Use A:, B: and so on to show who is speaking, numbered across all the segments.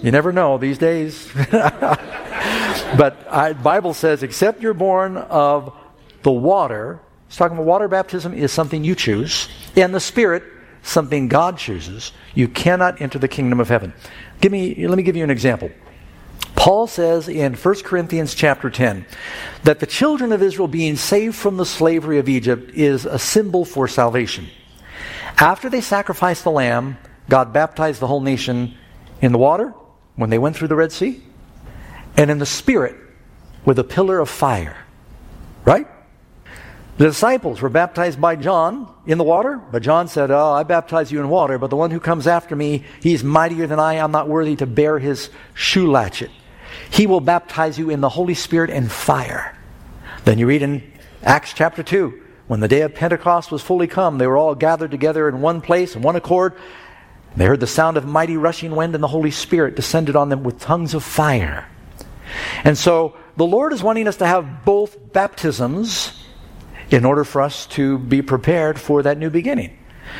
A: You never know these days. But the Bible says, except you're born of the water, it's talking about water baptism is something you choose, and the Spirit, something God chooses, you cannot enter the kingdom of heaven. Let me give you an example. Paul says in 1 Corinthians chapter 10 that the children of Israel being saved from the slavery of Egypt is a symbol for salvation. After they sacrificed the lamb, God baptized the whole nation in the water when they went through the Red Sea, and in the Spirit with a pillar of fire. Right? The disciples were baptized by John in the water, but John said, I baptize you in water, but the one who comes after me, he's mightier than I. I'm not worthy to bear his shoe latchet. He will baptize you in the Holy Spirit and fire. Then you read in Acts chapter 2, when the day of Pentecost was fully come, they were all gathered together in one place, in one accord. They heard the sound of mighty rushing wind, and the Holy Spirit descended on them with tongues of fire. And so the Lord is wanting us to have both baptisms in order for us to be prepared for that new beginning.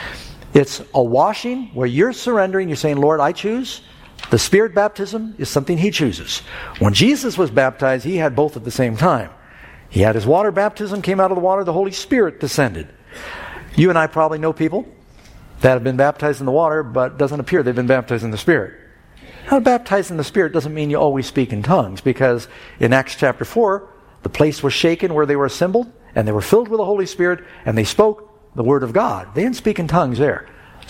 A: It's a washing where you're surrendering, you're saying, Lord, I choose. The Spirit baptism is something He chooses. When Jesus was baptized, He had both at the same time. He had His water baptism, came out of the water, the Holy Spirit descended. You and I probably know people that have been baptized in the water, but doesn't appear they've been baptized in the Spirit. Now, baptized in the Spirit doesn't mean you always speak in tongues, because in Acts chapter 4, the place was shaken where they were assembled, and they were filled with the Holy Spirit, and they spoke the Word of God. They didn't speak in tongues there.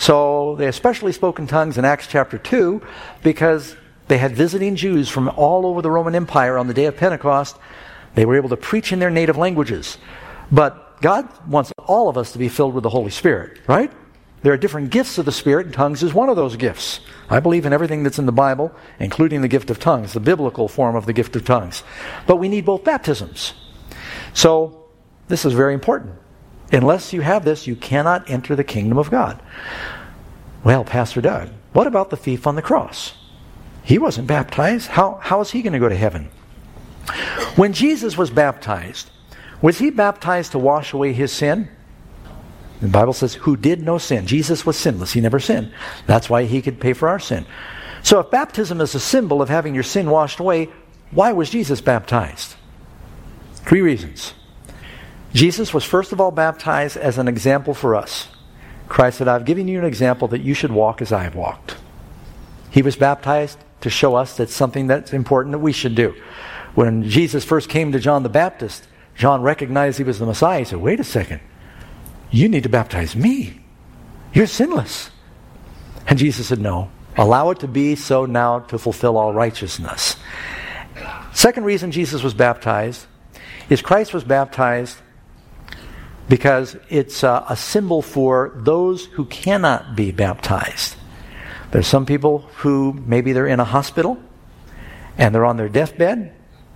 A: So they especially spoke in tongues in Acts chapter 2 because they had visiting Jews from all over the Roman Empire on the day of Pentecost. They were able to preach in their native languages. But God wants all of us to be filled with the Holy Spirit, right? There are different gifts of the Spirit, and tongues is one of those gifts. I believe in everything that's in the Bible, including the gift of tongues, the biblical form of the gift of tongues. But we need both baptisms. So this is very important. Unless you have this, you cannot enter the kingdom of God. Well, Pastor Doug, what about the thief on the cross? He wasn't baptized. How is he going to go to heaven? When Jesus was he baptized to wash away his sin? The Bible says, who did no sin. Jesus was sinless. He never sinned. That's why he could pay for our sin. So if baptism is a symbol of having your sin washed away, why was Jesus baptized? 3 reasons. Jesus was first of all baptized as an example for us. Christ said, I've given you an example that you should walk as I have walked. He was baptized to show us that's something that's important that we should do. When Jesus first came to John the Baptist, John recognized he was the Messiah. He said, wait a second. You need to baptize me. You're sinless. And Jesus said, no. Allow it to be so now to fulfill all righteousness. Second reason Jesus was baptized is Christ was baptized because it's a symbol for those who cannot be baptized. There's some people who maybe they're in a hospital and they're on their deathbed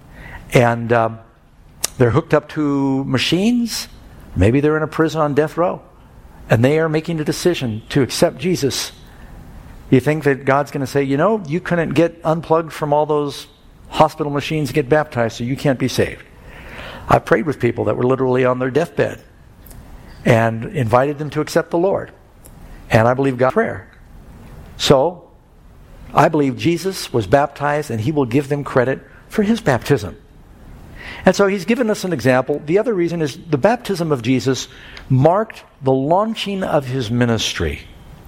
A: and they're hooked up to machines. Maybe they're in a prison on death row and they are making a decision to accept Jesus. You think that God's going to say, you couldn't get unplugged from all those hospital machines to get baptized, so you can't be saved. I've prayed with people that were literally on their deathbed and invited them to accept the Lord. And I believe God's prayer. So, I believe Jesus was baptized and He will give them credit for His baptism. And so He's given us an example. The other reason is the baptism of Jesus marked the launching of His ministry.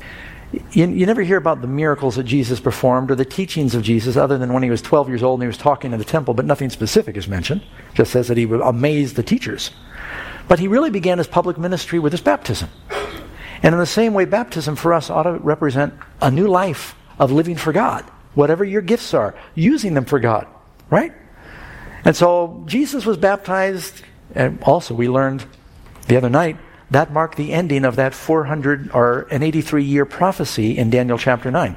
A: You never hear about the miracles that Jesus performed or the teachings of Jesus other than when He was 12 years old and He was talking in the temple, but nothing specific is mentioned. It just says that He amazed the teachers. But He really began His public ministry with His baptism. And in the same way, baptism for us ought to represent a new life of living for God. Whatever your gifts are, using them for God. Right? And so Jesus was baptized, and also we learned the other night, that marked the ending of that 483-year prophecy in Daniel chapter 9.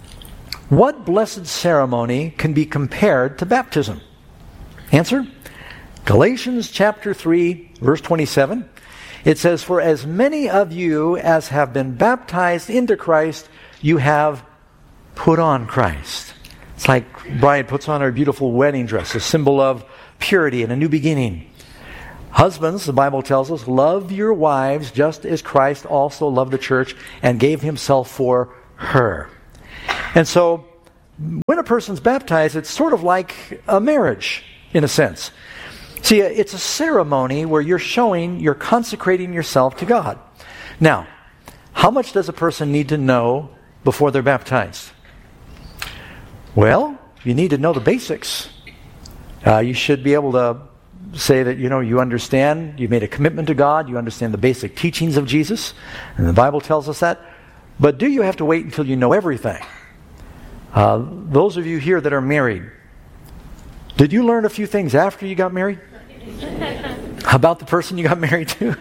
A: What blessed ceremony can be compared to baptism? Answer? Galatians chapter 3, verse 27. It says, for as many of you as have been baptized into Christ, you have put on Christ. It's like bride puts on her beautiful wedding dress, a symbol of purity and a new beginning. Husbands, the Bible tells us, love your wives just as Christ also loved the church and gave Himself for her. And so when a person's baptized, it's sort of like a marriage, in a sense. See, it's a ceremony where you're consecrating yourself to God. Now, how much does a person need to know before they're baptized? Well, you need to know the basics. You should be able to say that, you understand, you've made a commitment to God, you understand the basic teachings of Jesus, and the Bible tells us that. But do you have to wait until you know everything? Those of you here that are married, did you learn a few things after you got married? About the person you got married to?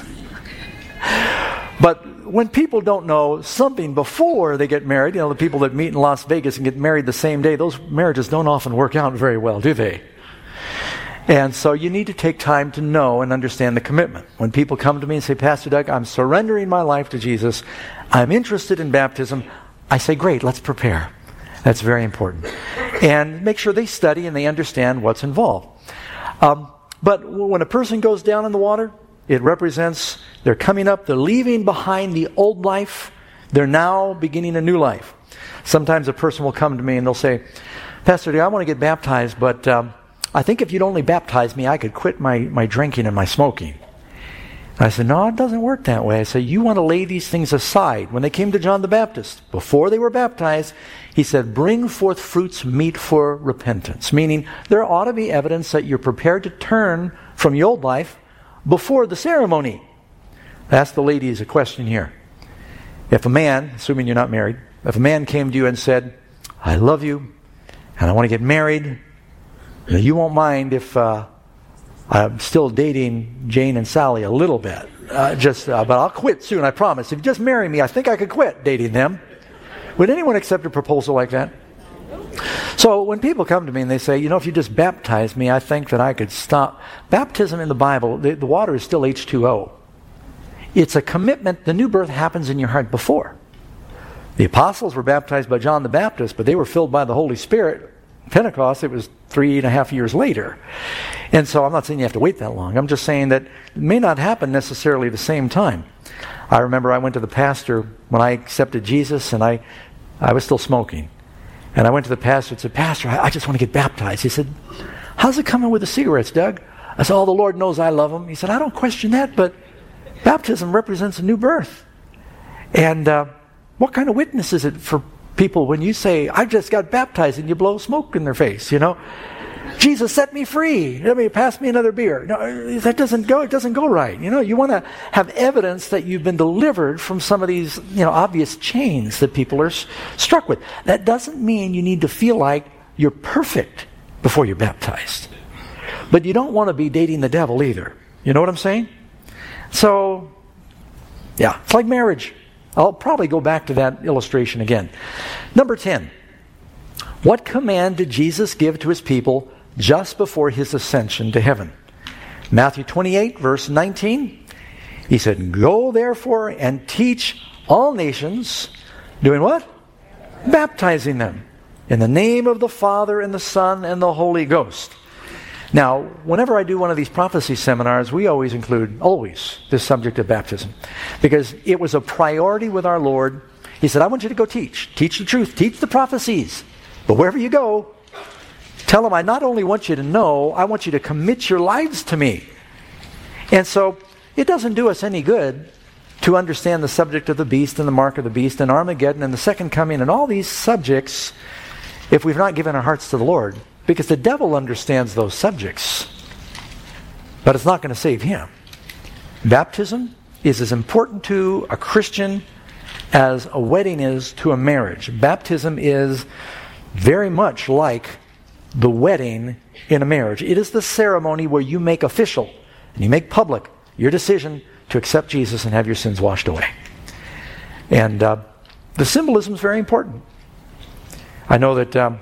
A: But when people don't know something before they get married, the people that meet in Las Vegas and get married the same day, those marriages don't often work out very well, do they? And so you need to take time to know and understand the commitment. When people come to me and say, Pastor Doug, I'm surrendering my life to Jesus, I'm interested in baptism, I say, great, let's prepare. That's very important. And make sure they study and they understand what's involved. But when a person goes down in the water, it represents they're coming up, they're leaving behind the old life, they're now beginning a new life. Sometimes a person will come to me and they'll say, Pastor Doug, I want to get baptized, but I think if you'd only baptize me, I could quit my drinking and my smoking. I said, no, it doesn't work that way. I said, you want to lay these things aside. When they came to John the Baptist, before they were baptized, he said, bring forth fruits meet for repentance. Meaning, there ought to be evidence that you're prepared to turn from the old life before the ceremony. Ask the ladies a question here. If a man, assuming you're not married, if a man came to you and said, I love you, and I want to get married, you won't mind if I'm still dating Jane and Sally a little bit. But I'll quit soon, I promise. If you just marry me, I think I could quit dating them. Would anyone accept a proposal like that? So when people come to me and they say, if you just baptize me, I think that I could stop. Baptism in the Bible, the water is still H2O. It's a commitment. The new birth happens in your heart before. The apostles were baptized by John the Baptist, but they were filled by the Holy Spirit. Pentecost, it was 3.5 years later. And so I'm not saying you have to wait that long. I'm just saying that it may not happen necessarily the same time. I remember I went to the pastor when I accepted Jesus, and I was still smoking. And I went to the pastor and said, Pastor, I just want to get baptized. He said, how's it coming with the cigarettes, Doug? I said, the Lord knows I love him. He said, I don't question that, but baptism represents a new birth. And what kind of witness is it for people when you say, I just got baptized, and you blow smoke in their face, Jesus set me free. Pass me another beer. No, that doesn't go. It doesn't go right. You want to have evidence that you've been delivered from some of these, obvious chains that people are struck with. That doesn't mean you need to feel like you're perfect before you're baptized. But you don't want to be dating the devil either. You know what I'm saying? So, yeah, it's like marriage. I'll probably go back to that illustration again. Number 10. What command did Jesus give to his people just before his ascension to heaven? Matthew 28, verse 19. He said, go therefore and teach all nations, doing what? Baptizing them in the name of the Father and the Son and the Holy Ghost. Now, whenever I do one of these prophecy seminars, we always include, this subject of baptism. Because it was a priority with our Lord. He said, I want you to go teach. Teach the truth. Teach the prophecies. But wherever you go, tell them I not only want you to know, I want you to commit your lives to me. And so, it doesn't do us any good to understand the subject of the beast and the mark of the beast and Armageddon and the second coming and all these subjects if we've not given our hearts to the Lord. Because the devil understands those subjects, but it's not going to save him. Baptism is as important to a Christian as a wedding is to a marriage. Baptism is very much like the wedding in a marriage. It is the ceremony where you make official and you make public your decision to accept Jesus and have your sins washed away. And the symbolism is very important. I know that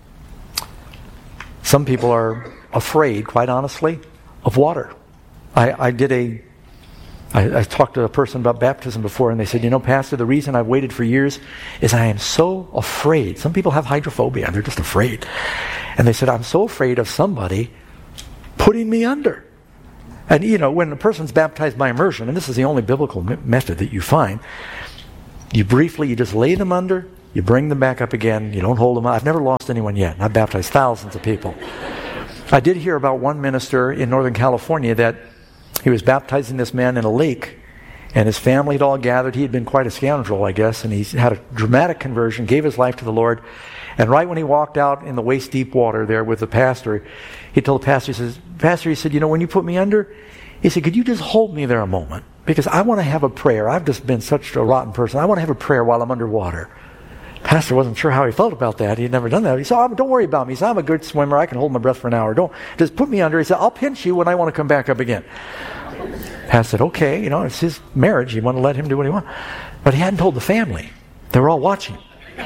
A: some people are afraid, quite honestly, of water. I talked to a person about baptism before, and they said, Pastor, the reason I've waited for years is I am so afraid. Some people have hydrophobia, they're just afraid. And they said, I'm so afraid of somebody putting me under. And, when a person's baptized by immersion, and this is the only biblical method that you find, you just lay them under, You bring them back up again. You don't hold them up. I've never lost anyone yet. I've baptized thousands of people. I did hear about one minister in Northern California that he was baptizing this man in a lake, and his family had all gathered. He had been quite a scoundrel, I guess, and he had a dramatic conversion, gave his life to the Lord. And right when he walked out in the waist-deep water there with the pastor, he told the pastor, he said, you know, when you put me under, he said, could you just hold me there a moment? Because I want to have a prayer. I've just been such a rotten person. I want to have a prayer while I'm underwater. Pastor wasn't sure how he felt about that. He had never done that. He said, oh, don't worry about me. He said, I'm a good swimmer. I can hold my breath for an hour. Don't just put me under. He said, I'll pinch you when I want to come back up again. Pastor said, okay, you know, it's his marriage. You want to let him do what he wants. But he hadn't told the family. They were all watching.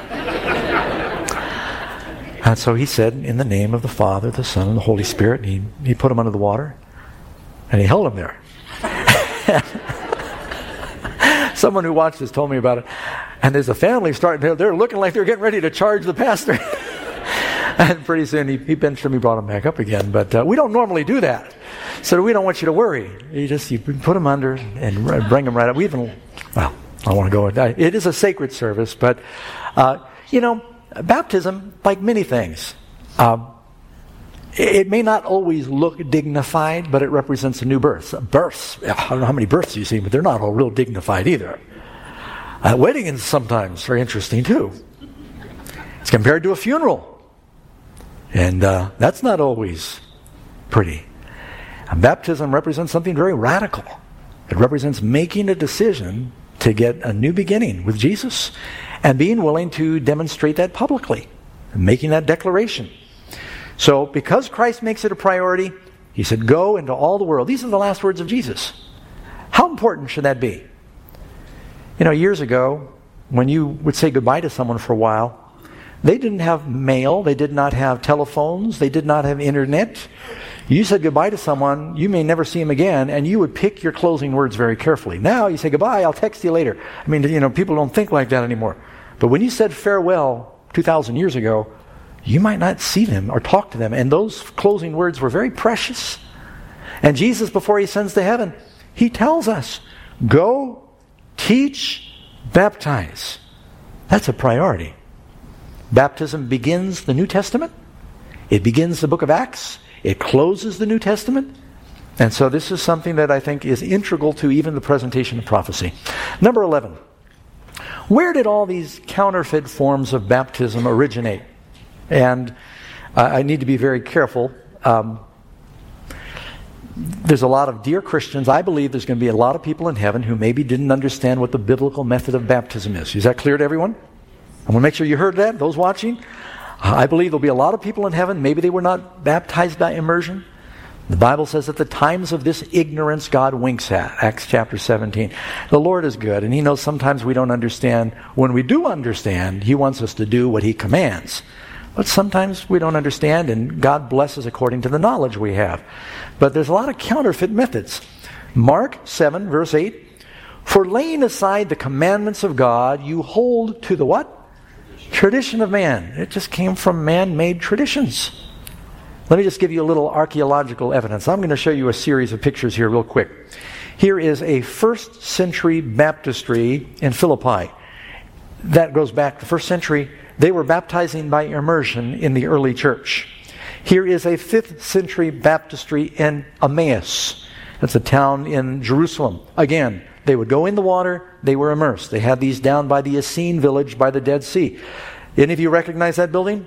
A: And so he said, in the name of the Father, the Son, and the Holy Spirit, and he put him under the water, and he held him there. Someone who watched this told me about it. And there's a family they're looking like they're getting ready to charge the pastor. And pretty soon he benched him, he brought him back up again. But we don't normally do that. So we don't want you to worry. You put him under and bring him right up. I don't want to go. It is a sacred service, but, baptism, like many things, it may not always look dignified, but it represents a new birth. Births, I don't know how many births you see, but they're not all real dignified either. Weddings sometimes are interesting too. It's compared to a funeral. And that's not always pretty. Baptism represents something very radical. It represents making a decision to get a new beginning with Jesus and being willing to demonstrate that publicly, and making that declaration. So, because Christ makes it a priority, he said, go into all the world. These are the last words of Jesus. How important should that be? You know, years ago, when you would say goodbye to someone for a while, they didn't have mail, they did not have telephones, they did not have internet. You said goodbye to someone, you may never see him again, and you would pick your closing words very carefully. Now you say goodbye, I'll text you later. I mean, people don't think like that anymore. But when you said farewell 2,000 years ago, you might not see them or talk to them. And those closing words were very precious. And Jesus, before he ascends to heaven, he tells us, go, teach, baptize. That's a priority. Baptism begins the New Testament. It begins the book of Acts. It closes the New Testament. And so this is something that I think is integral to even the presentation of prophecy. Number 11. Where did all these counterfeit forms of baptism originate? And I need to be very careful. There's a lot of dear Christians. I believe there's going to be a lot of people in heaven who maybe didn't understand what the biblical method of baptism is. Is that clear to everyone? I want to make sure you heard that, those watching. I believe there'll be a lot of people in heaven. Maybe they were not baptized by immersion. The Bible says at the times of this ignorance God winks at. Acts chapter 17. The Lord is good, and he knows sometimes we don't understand. When we do understand, he wants us to do what he commands. But sometimes we don't understand, and God blesses according to the knowledge we have. But there's a lot of counterfeit methods. Mark 7, verse 8. For laying aside the commandments of God, you hold to the what? Tradition of man. It just came from man-made traditions. Let me just give you a little archaeological evidence. I'm going to show you a series of pictures here real quick. Here is a first century baptistry in Philippi. That goes back to the first century. They were baptizing by immersion in the early church. Here is a 5th century baptistry in Emmaus. That's a town in Jerusalem. Again, they would go in the water, they were immersed. They had these down by the Essene village by the Dead Sea. Any of you recognize that building?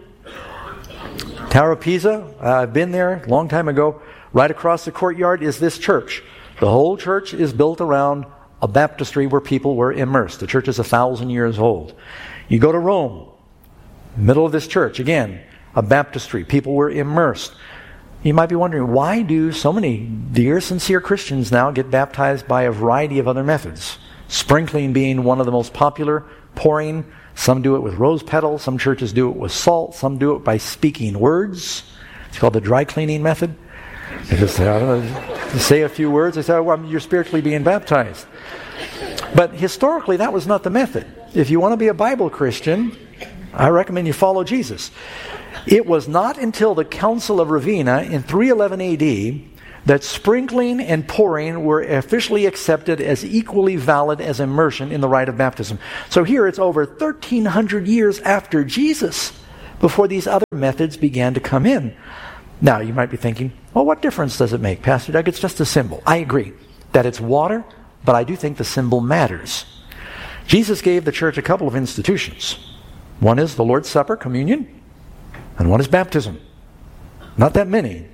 A: Tower of Pisa. I've been there a long time ago. Right across the courtyard is this church. The whole church is built around a baptistry where people were immersed. The church is 1,000 years old. You go to Rome, middle of this church, again, a baptistry. People were immersed. You might be wondering, why do so many dear, sincere Christians now get baptized by a variety of other methods? Sprinkling being one of the most popular, pouring. Some do it with rose petals. Some churches do it with salt. Some do it by speaking words. It's called the dry cleaning method. They just say a few words. They say, well, you're spiritually being baptized. But historically, that was not the method. If you want to be a Bible Christian, I recommend you follow Jesus. It was not until the Council of Ravenna in 311 AD that sprinkling and pouring were officially accepted as equally valid as immersion in the rite of baptism. So here it's over 1,300 years after Jesus before these other methods began to come in. Now, you might be thinking, well, what difference does it make, Pastor Doug? It's just a symbol. I agree that it's water, but I do think the symbol matters. Jesus gave the church a couple of institutions. One is the Lord's Supper, communion, and one is baptism. Not that many.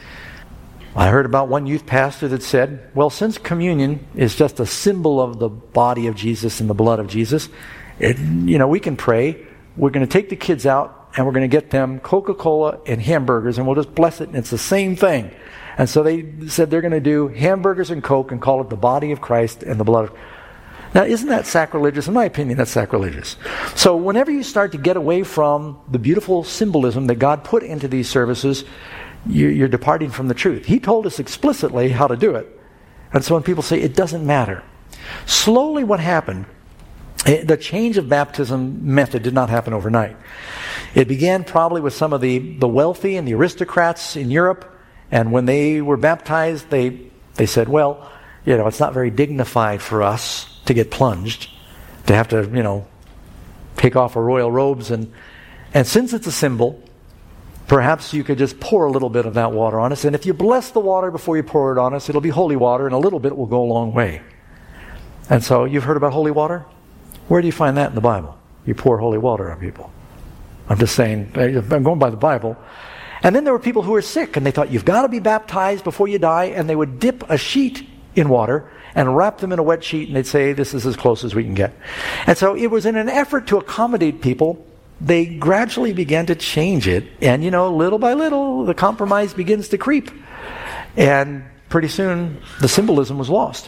A: I heard about one youth pastor that said, well, since communion is just a symbol of the body of Jesus and the blood of Jesus, we can pray. We're going to take the kids out and we're going to get them Coca-Cola and hamburgers and we'll just bless it and it's the same thing. And so they said they're going to do hamburgers and Coke and call it the body of Christ and the blood of... Now, isn't that sacrilegious? In my opinion, that's sacrilegious. So whenever you start to get away from the beautiful symbolism that God put into these services, you're departing from the truth. He told us explicitly how to do it. And so when people say it doesn't matter, slowly what happened, the change of baptism method did not happen overnight. It began probably with some of the wealthy and the aristocrats in Europe. And when they were baptized, they said, well, it's not very dignified for us to get plunged, to have to, take off our royal robes. And since it's a symbol, perhaps you could just pour a little bit of that water on us. And if you bless the water before you pour it on us, it'll be holy water, and a little bit will go a long way. And so you've heard about holy water? Where do you find that in the Bible? You pour holy water on people. I'm just saying, I'm going by the Bible. And then there were people who were sick, and they thought, you've got to be baptized before you die, and they would dip a sheet in water and wrap them in a wet sheet, and they'd say, this is as close as we can get. And so it was in an effort to accommodate people, they gradually began to change it, and little by little, the compromise begins to creep. And pretty soon, the symbolism was lost.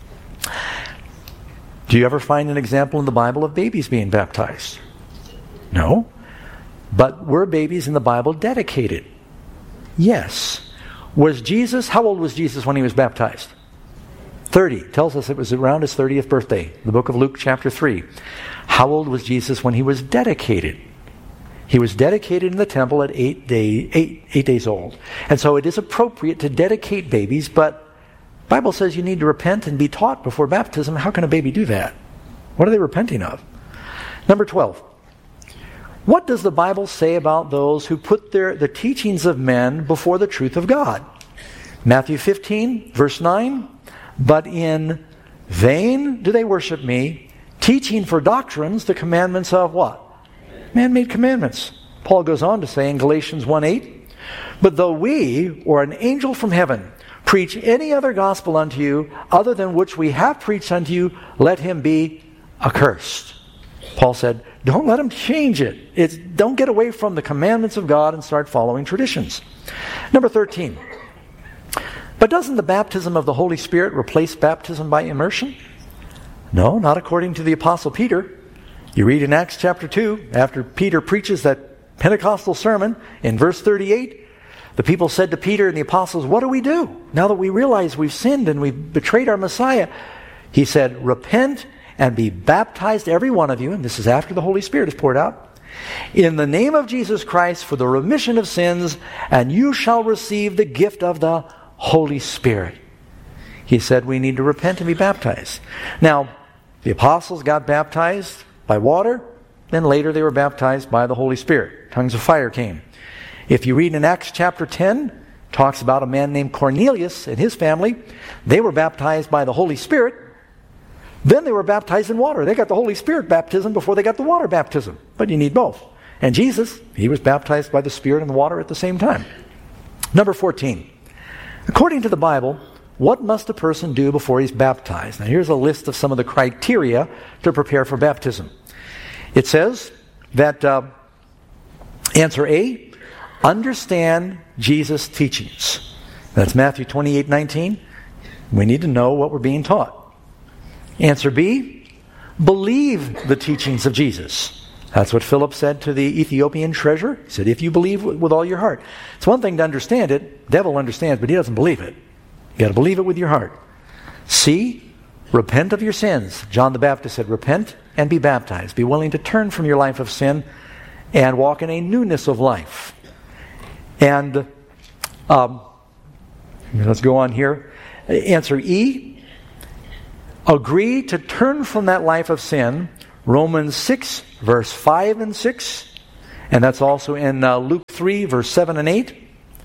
A: Do you ever find an example in the Bible of babies being baptized? No. But were babies in the Bible dedicated? Yes. How old was Jesus when he was baptized? 30. Tells us it was around his 30th birthday. The book of Luke chapter 3. How old was Jesus when he was dedicated? He was dedicated in the temple at 8 days old. And so it is appropriate to dedicate babies, but the Bible says you need to repent and be taught before baptism. How can a baby do that? What are they repenting of? Number 12. What does the Bible say about those who put the teachings of men before the truth of God? Matthew 15, verse 9. But in vain do they worship me, teaching for doctrines the commandments of what? Man-made commandments. Paul goes on to say in Galatians 1:8, but though we, or an angel from heaven, preach any other gospel unto you, other than which we have preached unto you, let him be accursed. Paul said, don't let him change it. Don't get away from the commandments of God and start following traditions. Number 13. But doesn't the baptism of the Holy Spirit replace baptism by immersion? No, not according to the Apostle Peter. You read in Acts chapter 2, after Peter preaches that Pentecostal sermon, in verse 38, the people said to Peter and the apostles, what do we do now that we realize we've sinned and we've betrayed our Messiah? He said, repent and be baptized, every one of you, and this is after the Holy Spirit is poured out, in the name of Jesus Christ for the remission of sins, and you shall receive the gift of the Holy Spirit. He said we need to repent and be baptized. Now, the apostles got baptized by water, then later they were baptized by the Holy Spirit. Tongues of fire came. If you read in Acts chapter 10, it talks about a man named Cornelius and his family. They were baptized by the Holy Spirit. Then they were baptized in water. They got the Holy Spirit baptism before they got the water baptism. But you need both. And Jesus, he was baptized by the Spirit and the water at the same time. Number 14. According to the Bible, what must a person do before he's baptized? Now here's a list of some of the criteria to prepare for baptism. It says that, answer A, understand Jesus' teachings. That's Matthew 28:19. We need to know what we're being taught. Answer B, believe the teachings of Jesus. That's what Philip said to the Ethiopian treasurer. He said, if you believe with all your heart. It's one thing to understand it. The devil understands, but he doesn't believe it. You got to believe it with your heart. C, repent of your sins. John the Baptist said, repent and be baptized. Be willing to turn from your life of sin and walk in a newness of life. And Let's go on here. Answer E. Agree to turn from that life of sin. Romans 6, verse 5 and 6. And that's also in Luke 3, verse 7 and 8.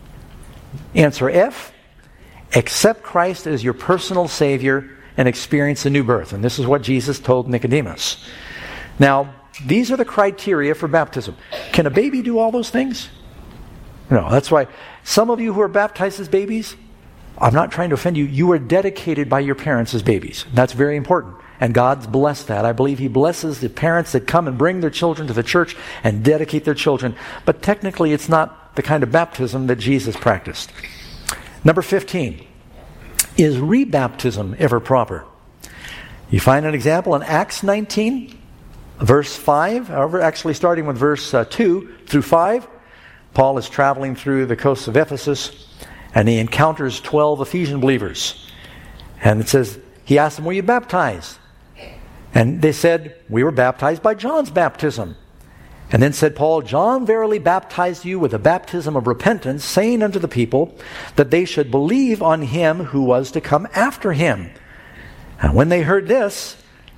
A: Answer F. Accept Christ as your personal Savior and experience a new birth. And this is what Jesus told Nicodemus. Now, these are the criteria for baptism. Can a baby do all those things? No, that's why some of you who are baptized as babies, I'm not trying to offend you, you were dedicated by your parents as babies. That's very important. And God's blessed that. I believe He blesses the parents that come and bring their children to the church and dedicate their children. But technically, it's not the kind of baptism that Jesus practiced. Number 15. Is rebaptism ever proper? You find an example in Acts 19, verse 5. However, actually starting with verse 2 through 5. Paul is traveling through the coast of Ephesus, and he encounters 12 Ephesian believers. And it says, he asked them, were you baptized? And they said, we were baptized by John's baptism. And then said Paul, John verily baptized you with a baptism of repentance, saying unto the people that they should believe on him who was to come after him. And when they heard this,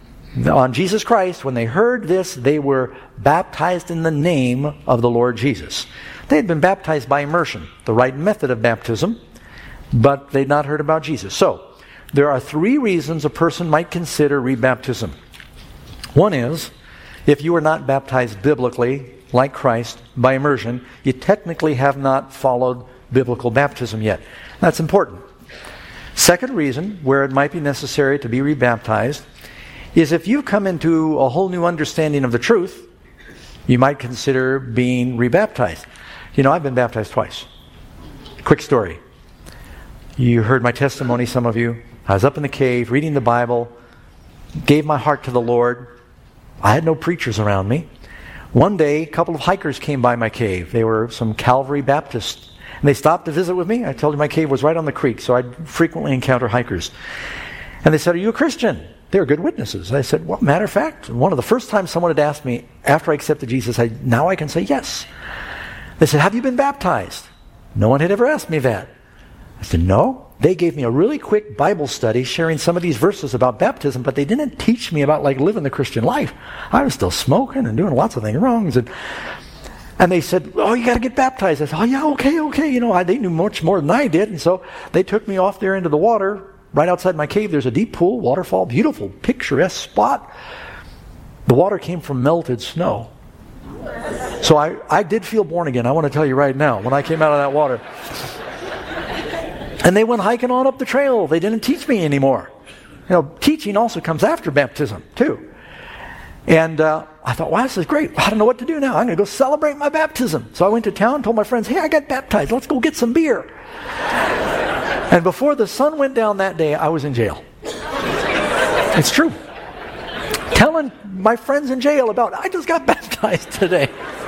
A: on Jesus Christ, when they heard this, they were baptized in the name of the Lord Jesus. They had been baptized by immersion, the right method of baptism, but they'd not heard about Jesus. So, there are 3 reasons a person might consider rebaptism. One is, if you are not baptized biblically, like Christ, by immersion, you technically have not followed biblical baptism yet. That's important. Second reason, where it might be necessary to be rebaptized, is if you've come into a whole new understanding of the truth, you might consider being rebaptized. You know, I've been baptized twice. Quick story. You heard my testimony, some of you. I was up in the cave, reading the Bible, gave my heart to the Lord. I had no preachers around me. One day, a couple of hikers came by my cave. They were some Calvary Baptists. And they stopped to visit with me. I told you my cave was right on the creek, so I'd frequently encounter hikers. And they said, are you a Christian? They were good witnesses. I said, well, matter of fact, one of the first times someone had asked me, after I accepted Jesus, now I can say yes. They said, have you been baptized? No one had ever asked me that. I said, no. They gave me a really quick Bible study sharing some of these verses about baptism, but they didn't teach me about living the Christian life. I was still smoking and doing lots of things wrong. And they said, oh, you got to get baptized. I said, oh, yeah, okay. You know, they knew much more than I did. And so they took me off there into the water. Right outside my cave, there's a deep pool, waterfall, beautiful, picturesque spot. The water came from melted snow. So I did feel born again. I want to tell you right now, when I came out of that water. And they went hiking on up the trail. They didn't teach me anymore. You know, teaching also comes after baptism, too. And I thought, wow, this is great. I don't know what to do now. I'm going to go celebrate my baptism. So I went to town, told my friends, hey, I got baptized. Let's go get some beer. And before the sun went down that day, I was in jail. It's true. Telling my friends in jail about, I just got baptized today.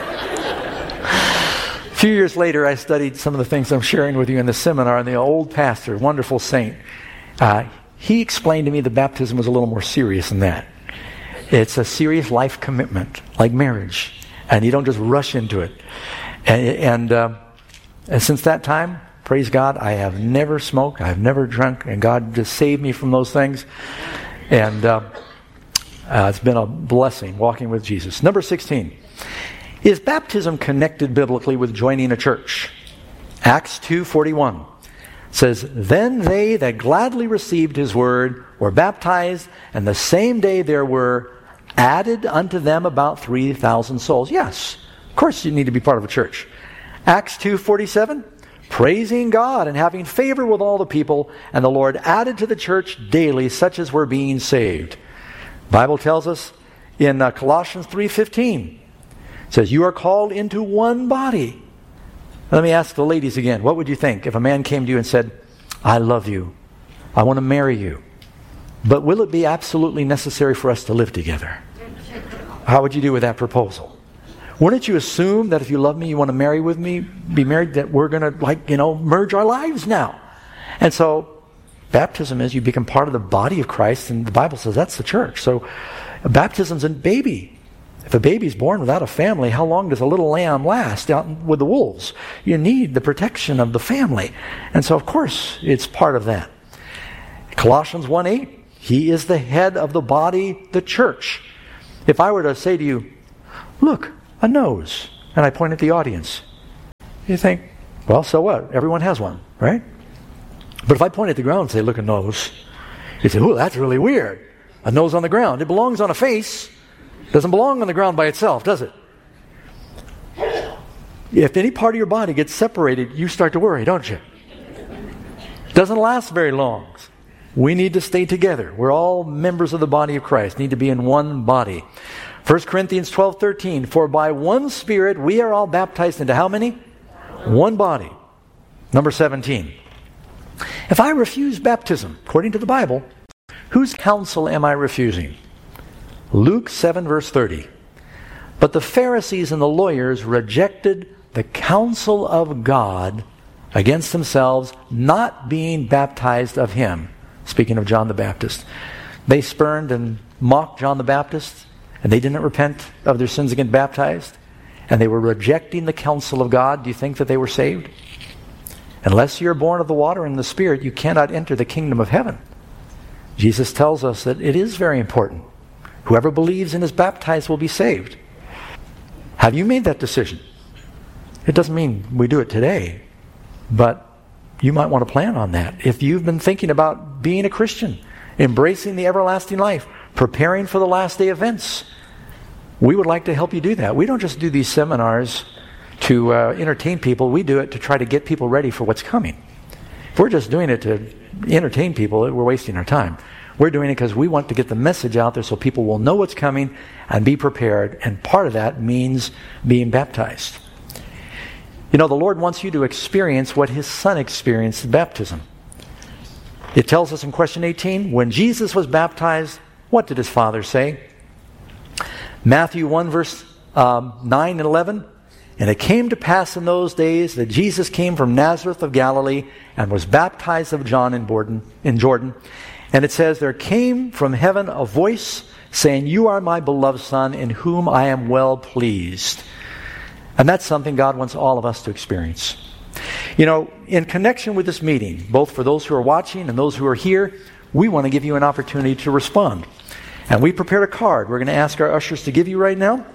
A: A few years later, I studied some of the things I'm sharing with you in the seminar, and the old pastor, wonderful saint, he explained to me that baptism was a little more serious than that. It's a serious life commitment, like marriage, and you don't just rush into it. And since that time, praise God, I have never smoked, I have never drunk, and God just saved me from those things. And it's been a blessing walking with Jesus. Number 16. Is baptism connected biblically with joining a church? Acts 2:41 says, then they that gladly received his word were baptized, and the same day there were added unto them about 3,000 souls. Yes, of course you need to be part of a church. Acts 2:47, praising God and having favor with all the people, and the Lord added to the church daily such as were being saved. The Bible tells us in Colossians 3:15, it says, you are called into one body. Let me ask the ladies again, what would you think if a man came to you and said, I love you, I want to marry you, but will it be absolutely necessary for us to live together? How would you do with that proposal? Wouldn't you assume that if you love me, you want to marry with me, be married, that we're going to merge our lives now? And so baptism is you become part of the body of Christ, and the Bible says that's the church. So baptism's a baby. If a baby's born without a family, how long does a little lamb last out with the wolves? You need the protection of the family. And so, of course, it's part of that. Colossians 1:8, he is the head of the body, the church. If I were to say to you, look, a nose, and I point at the audience, you think, well, so what? Everyone has one, right? But if I point at the ground and say, look, a nose, you say, oh, that's really weird. A nose on the ground. It belongs on a face. It doesn't belong on the ground by itself, does it? If any part of your body gets separated, you start to worry, don't you? It doesn't last very long. We need to stay together. We're all members of the body of Christ, need to be in one body. 1 Corinthians 12:13, for by one Spirit we are all baptized into how many? One body. Number 17. If I refuse baptism, according to the Bible, whose counsel am I refusing? Luke 7 verse 30. But the Pharisees and the lawyers rejected the counsel of God against themselves, not being baptized of him. Speaking of John the Baptist. They spurned and mocked John the Baptist, and they didn't repent of their sins and get baptized, and they were rejecting the counsel of God. Do you think that they were saved? Unless you're born of the water and the Spirit, you cannot enter the kingdom of heaven. Jesus tells us that it is very important. Whoever believes and is baptized will be saved. Have you made that decision? It doesn't mean we do it today, but you might want to plan on that. If you've been thinking about being a Christian, embracing the everlasting life, preparing for the last day events, we would like to help you do that. We don't just do these seminars to entertain people. We do it to try to get people ready for what's coming. If we're just doing it to entertain people, we're wasting our time. We're doing it because we want to get the message out there so people will know what's coming and be prepared. And part of that means being baptized. You know, the Lord wants you to experience what His Son experienced in baptism. It tells us in question 18, when Jesus was baptized, what did His Father say? Matthew 1 verse 9 and 11. And it came to pass in those days that Jesus came from Nazareth of Galilee and was baptized of John in Jordan. And it says, there came from heaven a voice saying, you are my beloved Son, in whom I am well pleased. And that's something God wants all of us to experience. You know, in connection with this meeting, both for those who are watching and those who are here, we want to give you an opportunity to respond. And we prepared a card we're going to ask our ushers to give you right now.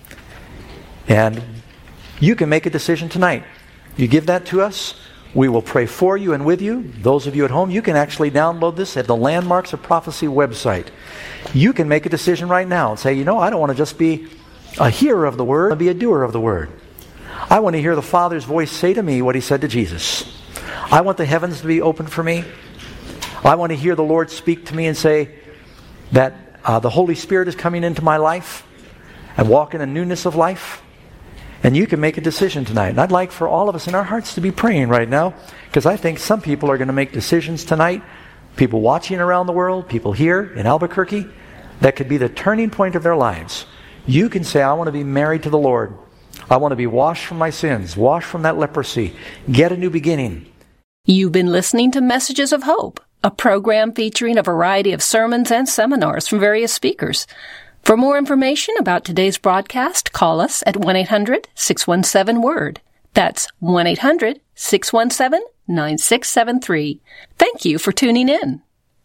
A: And you can make a decision tonight. You give that to us. We will pray for you and with you. Those of you at home, you can actually download this at the Landmarks of Prophecy website. You can make a decision right now and say, you know, I don't want to just be a hearer of the Word, I want to be a doer of the Word. I want to hear the Father's voice say to me what He said to Jesus. I want the heavens to be open for me. I want to hear the Lord speak to me and say that the Holy Spirit is coming into my life and walk in a newness of life. And you can make a decision tonight. And I'd like for all of us in our hearts to be praying right now, because I think some people are going to make decisions tonight, people watching around the world, people here in Albuquerque, that could be the turning point of their lives. You can say, I want to be married to the Lord. I want to be washed from my sins, washed from that leprosy, get a new beginning.
B: You've been listening to Messages of Hope, a program featuring a variety of sermons and seminars from various speakers. For more information about today's broadcast, call us at 1-800-617-WORD. That's 1-800-617-9673. Thank you for tuning in.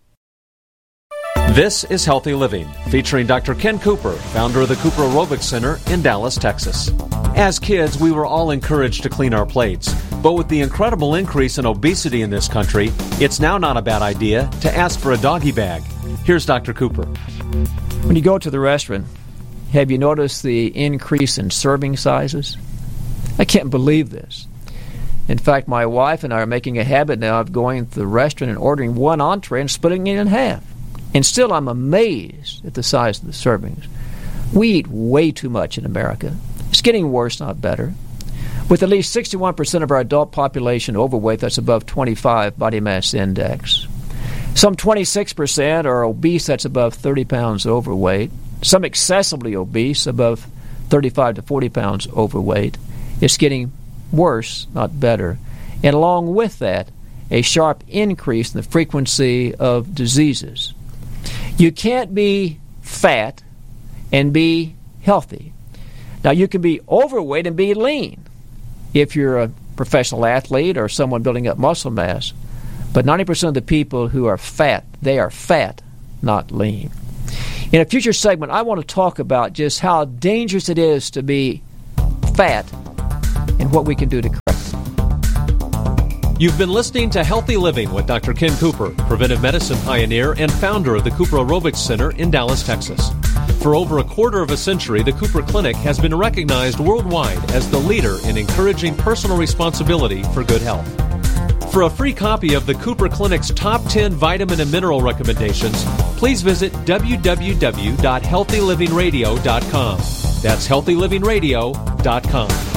C: This is Healthy Living, featuring Dr. Ken Cooper, founder of the Cooper Aerobics Center in Dallas, Texas. As kids, we were all encouraged to clean our plates. But with the incredible increase in obesity in this country, it's now not a bad idea to ask for a doggy bag. Here's Dr. Cooper.
D: When you go to the restaurant, have you noticed the increase in serving sizes? I can't believe this. In fact, my wife and I are making a habit now of going to the restaurant and ordering one entree and splitting it in half. And still I'm amazed at the size of the servings. We eat way too much in America. It's getting worse, not better. With at least 61% of our adult population overweight, that's above 25 body mass index. Some 26% are obese, that's above 30 pounds overweight. Some excessively obese, above 35 to 40 pounds overweight. It's getting worse, not better. And along with that, a sharp increase in the frequency of diseases. You can't be fat and be healthy. Now, you can be overweight and be lean if you're a professional athlete or someone building up muscle mass. But 90% of the people who are fat, they are fat, not lean. In a future segment, I want to talk about just how dangerous it is to be fat and what we can do to correct it.
C: You've been listening to Healthy Living with Dr. Ken Cooper, preventive medicine pioneer and founder of the Cooper Aerobics Center in Dallas, Texas. For over a quarter of a century, the Cooper Clinic has been recognized worldwide as the leader in encouraging personal responsibility for good health. For a free copy of the Cooper Clinic's top 10 vitamin and mineral recommendations, please visit www.healthylivingradio.com. That's healthylivingradio.com.